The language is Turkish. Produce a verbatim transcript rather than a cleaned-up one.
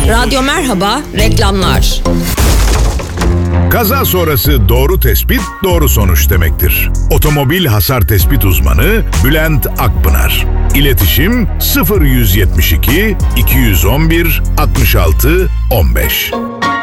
Radyo Merhaba, reklamlar. Kaza sonrası doğru tespit, doğru sonuç demektir. Otomobil hasar tespit uzmanı Bülent Akpınar. İletişim sıfır yüz yetmiş iki iki yüz on bir altmış altı on beş.